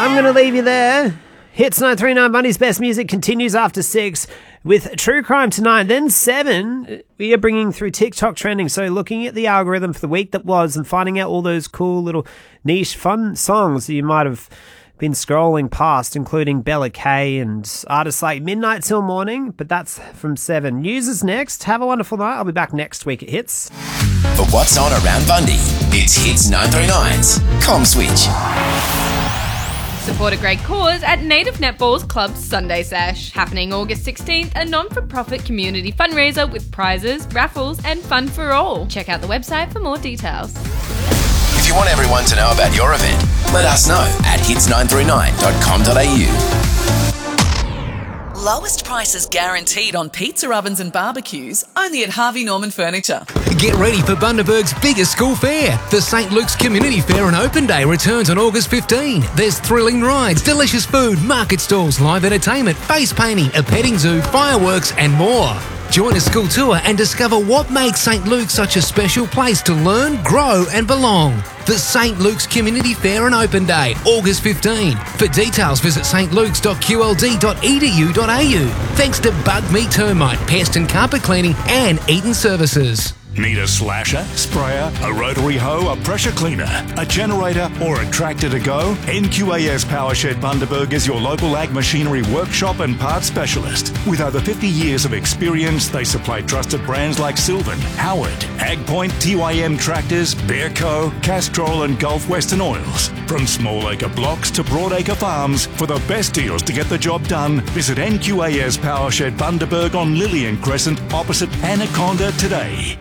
I'm going to leave you there. Hits 939 Bundy's best music continues after 6 with True Crime tonight. Then 7, we are bringing through TikTok trending. So looking at the algorithm for the week that was and finding out all those cool little niche fun songs that you might have been scrolling past, including Bella Kay and artists like Midnight Till Morning. But that's from 7. News is next. Have a wonderful night. I'll be back next week at Hits. For what's on around Bundy, it's Hits 939's Com Switch. Support a great cause at Native Netball's Club Sunday Sesh. Happening August 16th, a non-for-profit community fundraiser with prizes, raffles and fun for all. Check out the website for more details. If you want everyone to know about your event, let us know at hits939.com.au. Lowest prices guaranteed on pizza ovens and barbecues, only at Harvey Norman Furniture. Get ready for Bundaberg's biggest school fair. The St. Luke's Community Fair and Open Day returns on August 15. There's thrilling rides, delicious food, market stalls, live entertainment, face painting, a petting zoo, fireworks and more. Join a school tour and discover what makes St. Luke's such a special place to learn, grow and belong. The St. Luke's Community Fair and Open Day, August 15. For details, visit stlukes.qld.edu.au. Thanks to Bug Me Termite, Pest and Carpet Cleaning and Eaton Services. Need a slasher, sprayer, a rotary hoe, a pressure cleaner, a generator or a tractor to go? NQAS Powershed Bundaberg is your local ag machinery workshop and parts specialist. With over 50 years of experience, they supply trusted brands like Sylvan, Howard, AgPoint, TYM Tractors, Bearco, Castrol and Gulf Western Oils. From small acre blocks to broad acre farms, for the best deals to get the job done, visit NQAS Powershed Bundaberg on Lillian Crescent opposite Anaconda today.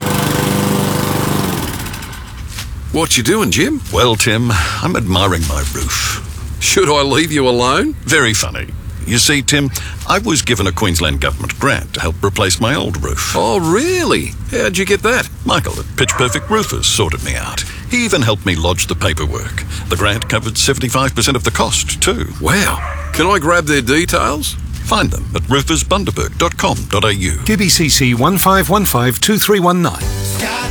What you doing, Jim? Well, Tim, I'm admiring my roof. Should I leave you alone? Very funny. You see, Tim, I was given a Queensland Government grant to help replace my old roof. Oh, really? How'd you get that? Michael at Pitch Perfect Roofers sorted me out. He even helped me lodge the paperwork. The grant covered 75% of the cost, too. Wow. Can I grab their details? Find them at roofersbundaberg.com.au. QBCC 15152319.